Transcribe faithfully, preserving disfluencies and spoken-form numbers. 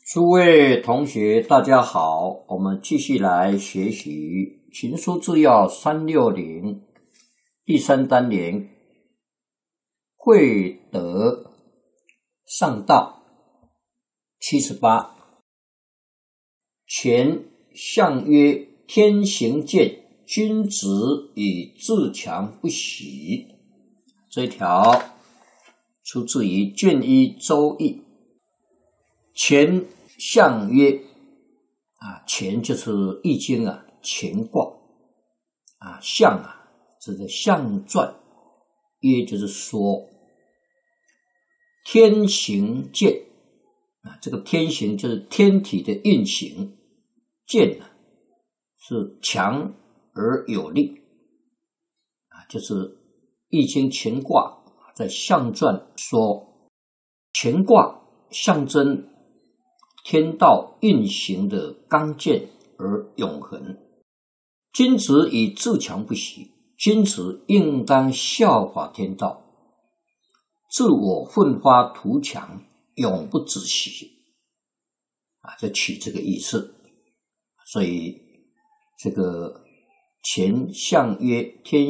诸位同学大家好，我们继续来学习《秦书治要》三六零第三单元惠德上道七十八。前相曰：天行健，君子以自强不息。这一条出自于《卷一周易》。乾相曰啊，乾就是易经啊，乾卦啊，象啊，这是象传，曰就是说天行健啊，这个天行就是天体的运行，健啊是强而有力啊，就是易经乾卦在象传说乾卦象征天道运行的刚健而永恒。君子以自强不息，君子应当效法天道，自我奋发图强，永不止息啊，这取这个意思。所以这个乾相曰天